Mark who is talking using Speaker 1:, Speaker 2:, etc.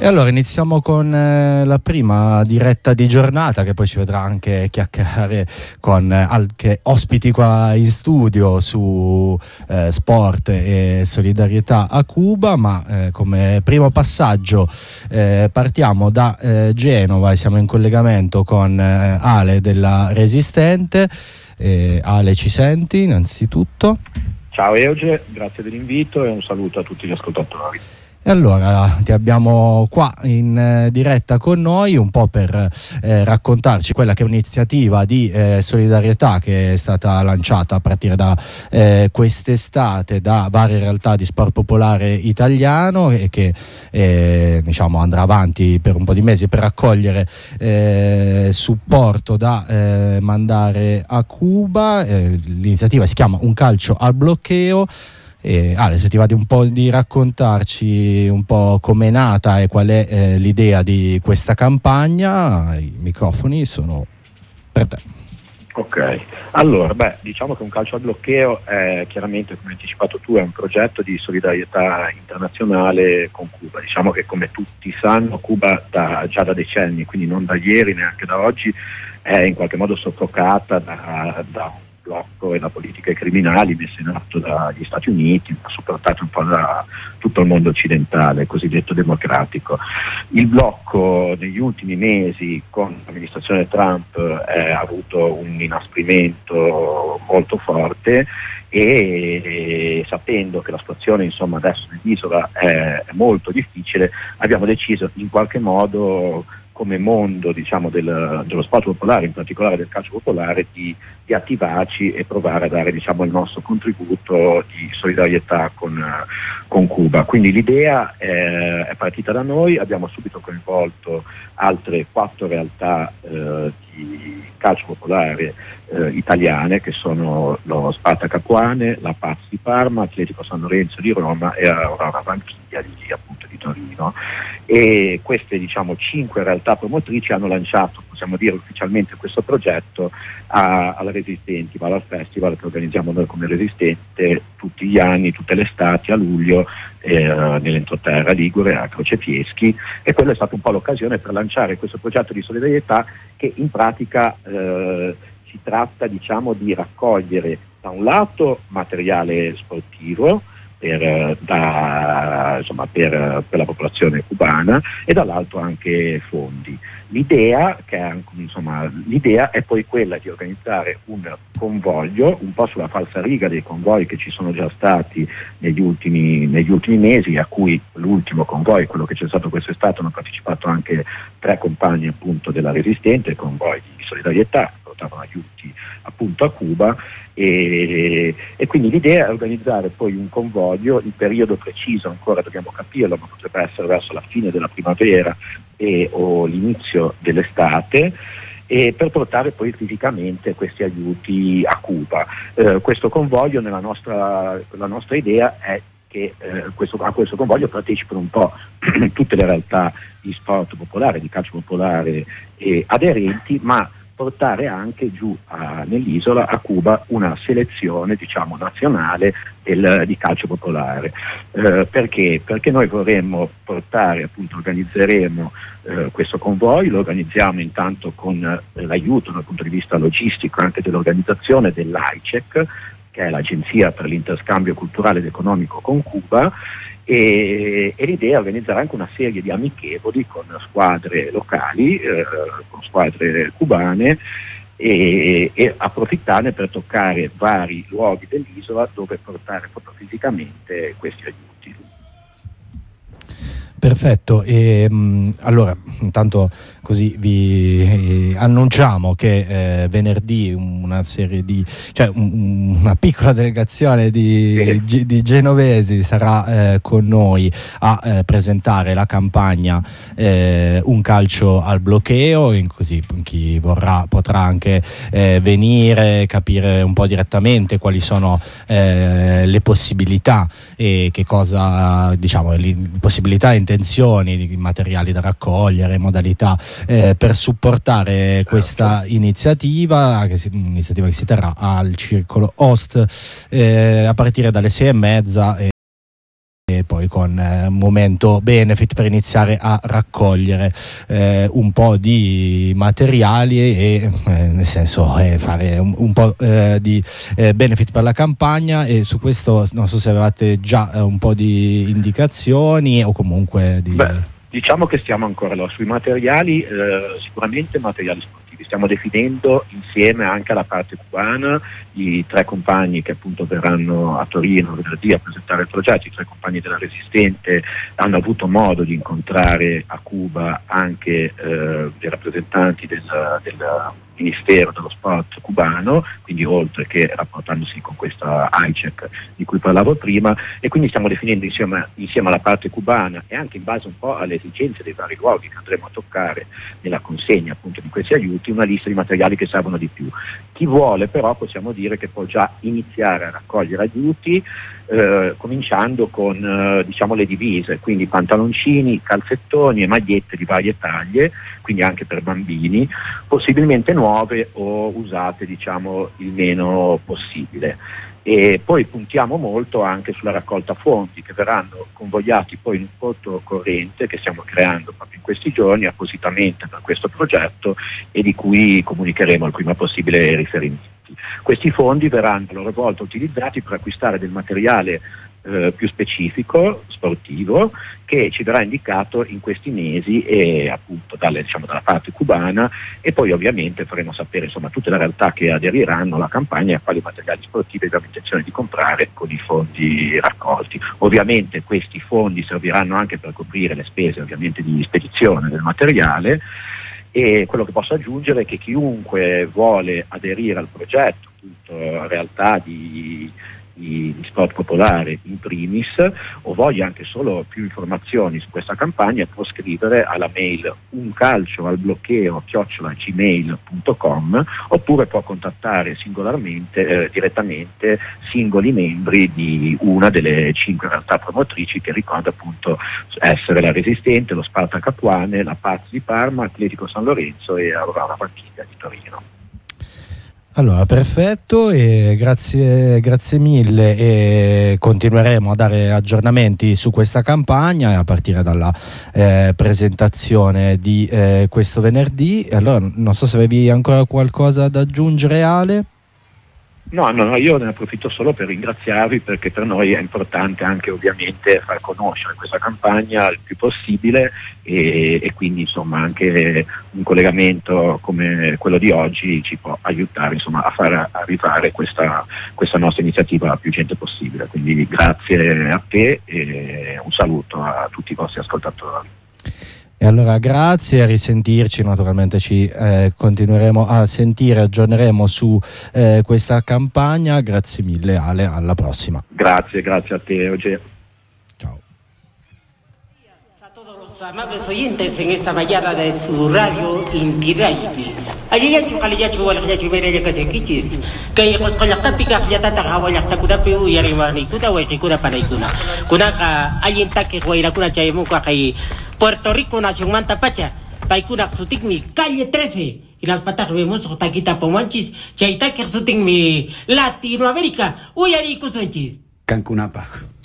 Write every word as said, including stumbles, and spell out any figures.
Speaker 1: E allora iniziamo con eh, la prima diretta di giornata, che poi ci vedrà anche chiacchierare con eh, anche ospiti qua in studio su eh, sport e solidarietà a Cuba, ma eh, come primo passaggio eh, partiamo da eh, Genova e siamo in collegamento con eh, Ale della Resistente. Eh, Ale, ci senti innanzitutto?
Speaker 2: Ciao Euge, grazie dell'invito e un saluto a tutti gli ascoltatori.
Speaker 1: E allora ti abbiamo qua in eh, diretta con noi un po' per eh, raccontarci quella che è un'iniziativa di eh, solidarietà che è stata lanciata a partire da eh, quest'estate da varie realtà di sport popolare italiano e che eh, diciamo andrà avanti per un po' di mesi per raccogliere eh, supporto da eh, mandare a Cuba. Eh, l'iniziativa si chiama Un calcio al bloqueo. Eh, Ale, se ti va di un po' di raccontarci un po' com'è nata e qual è eh, l'idea di questa campagna, i microfoni sono per te.
Speaker 2: Ok, allora, beh, diciamo che Un calcio al bloqueo è chiaramente, come hai anticipato tu, è un progetto di solidarietà internazionale con Cuba. Diciamo che, come tutti sanno, Cuba da, già da decenni, quindi non da ieri, neanche da oggi, è in qualche modo soffocata da, da un blocco e da politiche criminali messe in atto dagli Stati Uniti, ma supportate un po' da tutto il mondo occidentale, cosiddetto democratico. Il blocco negli ultimi mesi con l'amministrazione Trump eh, ha avuto un inasprimento molto forte e, e sapendo che la situazione insomma adesso nell'isola è, è molto difficile, abbiamo deciso in qualche modo, come mondo diciamo del, dello sport popolare, in particolare del calcio popolare, di, di attivarci e provare a dare diciamo il nostro contributo di solidarietà con, con Cuba. Quindi l'idea è, è partita da noi, abbiamo subito coinvolto altre quattro realtà eh, di calcio popolare eh, italiane, che sono lo Sparta Capuane, la Paz di Parma, Atletico San Lorenzo di Roma e Aurora Vanchiglia di, appunto, di Torino. E queste diciamo cinque realtà promotrici hanno lanciato, possiamo dire ufficialmente, questo progetto a, alla Resistenti, Valor Festival, che organizziamo noi come Resistente tutti gli anni, tutte le estati a luglio eh, nell'entroterra ligure a Crocefieschi, e quella è stata un po' l'occasione per lanciare questo progetto di solidarietà che in pratica eh, si tratta diciamo di raccogliere da un lato materiale sportivo Per, da, insomma, per, per la popolazione cubana e dall'altro anche fondi. L'idea, che è, insomma, l'idea è poi quella di organizzare un convoglio, un po' sulla falsariga dei convogli che ci sono già stati negli ultimi, negli ultimi mesi, a cui l'ultimo convoglio, quello che c'è stato quest'estate, hanno partecipato anche tre compagni appunto della Resistente, convogli di solidarietà, che portavano aiuti appunto a Cuba. E, e quindi l'idea è organizzare poi un convoglio, il periodo preciso ancora dobbiamo capirlo, ma potrebbe essere verso la fine della primavera e, o l'inizio dell'estate, e per portare poi fisicamente questi aiuti a Cuba. Eh, questo convoglio, nella nostra, la nostra idea è che eh, questo, a questo convoglio partecipano un po' tutte le realtà di sport popolare, di calcio popolare e aderenti, ma portare anche giù a, nell'isola, a Cuba, una selezione diciamo nazionale del, di calcio popolare. Eh, perché? Perché noi vorremmo portare, appunto organizzeremo eh, questo convoglio, lo organizziamo intanto con eh, l'aiuto dal punto di vista logistico anche dell'organizzazione dell'A I C E C, che è l'Agenzia per l'interscambio culturale ed economico con Cuba, e, e l'idea è organizzare anche una serie di amichevoli con squadre locali, eh, con squadre cubane, e, e approfittarne per toccare vari luoghi dell'isola dove portare proprio fisicamente questi aiuti.
Speaker 1: Perfetto, e mh, allora intanto così vi eh, annunciamo che eh, venerdì una serie di, cioè un, una piccola delegazione di, sì. di genovesi sarà eh, con noi a eh, presentare la campagna eh, Un calcio al bloqueo, in così chi vorrà potrà anche eh, venire, capire un po' direttamente quali sono eh, le possibilità e che cosa, diciamo, le possibilità e intenzioni di materiali da raccogliere, modalità eh, per supportare questa iniziativa, che si, iniziativa che si terrà al Circolo Host eh, a partire dalle sei e mezza. E e poi con eh, un momento benefit per iniziare a raccogliere eh, un po' di materiali e eh, nel senso eh, fare un, un po' eh, di eh, benefit per la campagna. E su questo non so se avevate già eh, un po' di indicazioni o comunque di...
Speaker 2: Beh, diciamo che stiamo ancora là sui materiali, eh, sicuramente materiali sportivi. Stiamo definendo insieme anche alla parte cubana i tre compagni che appunto verranno a Torino venerdì a presentare il progetto. I tre compagni della Resistente hanno avuto modo di incontrare a Cuba anche eh, dei rappresentanti del, del Ministero dello Sport cubano, quindi oltre che rapportandosi con questa A I C E C di cui parlavo prima, e quindi stiamo definendo insieme, insieme alla parte cubana e anche in base un po' alle esigenze dei vari luoghi che andremo a toccare nella consegna appunto di questi aiuti, una lista di materiali che servono di più. Chi vuole però possiamo dire che può già iniziare a raccogliere aiuti eh, cominciando con eh, diciamo le divise, quindi pantaloncini, calzettoni e magliette di varie taglie, quindi anche per bambini, possibilmente nuove o usate diciamo il meno possibile. E poi puntiamo molto anche sulla raccolta fondi che verranno convogliati poi in un conto corrente che stiamo creando proprio in questi giorni appositamente per questo progetto e di cui comunicheremo il prima possibile i riferimenti. Questi fondi verranno a loro volta utilizzati per acquistare del materiale eh, più specifico, sportivo, che ci verrà indicato in questi mesi e appunto dalle, diciamo, dalla parte cubana, e poi ovviamente faremo sapere insomma tutte le realtà che aderiranno alla campagna e a quali materiali sportivi abbiamo intenzione di comprare con i fondi raccolti. Ovviamente questi fondi serviranno anche per coprire le spese ovviamente di spedizione del materiale. E quello che posso aggiungere è che chiunque vuole aderire al progetto, appunto, a realtà di, di, di sport popolare in primis, o voglia anche solo più informazioni su questa campagna, può scrivere alla mail uncalcioalbloqueo chiocciola gmail punto com oppure può contattare singolarmente, eh, direttamente singoli membri di una delle cinque realtà promotrici che ricorda appunto essere la Resistente, lo Sparta Capuane, la Paz di Parma, Atletico San Lorenzo e Aurora Vanchiglia di Torino.
Speaker 1: Allora, perfetto, e grazie, grazie mille, e continueremo a dare aggiornamenti su questa campagna a partire dalla eh, presentazione di eh, questo venerdì. Allora, non so se avevi ancora qualcosa da aggiungere, Ale?
Speaker 2: No, no, no, io ne approfitto solo per ringraziarvi, perché per noi è importante anche ovviamente far conoscere questa campagna il più possibile e, e quindi insomma anche un collegamento come quello di oggi ci può aiutare insomma a far arrivare questa, questa nostra iniziativa a più gente possibile. Quindi grazie a te e un saluto a tutti i vostri ascoltatori.
Speaker 1: E allora grazie, a risentirci, naturalmente ci eh, continueremo a sentire, aggiorneremo su eh, questa campagna. Grazie mille Ale, alla prossima.
Speaker 2: Grazie, grazie a te Eugenio.
Speaker 1: Ciao.
Speaker 3: A todos los amables oyentes en esta mañana de su radio Inti Raymi. Aliyachu kaliyachu walayachu mereya kasekichis. Kay qosqallaqtapiqa qillatata hawallaqtakunapi uyariwarni kuna wayqikuna panaykuna. Kunaqa allintaki wayrakuna chaymunqa kay Puerto Rico nación manta pacha. Paykuna sutikmi calle trece. Y las patas vemos taquita pomanchis. Chaytaki sutikmi Latinoamérica. Uyari kusunchis.
Speaker 4: Cancunapa.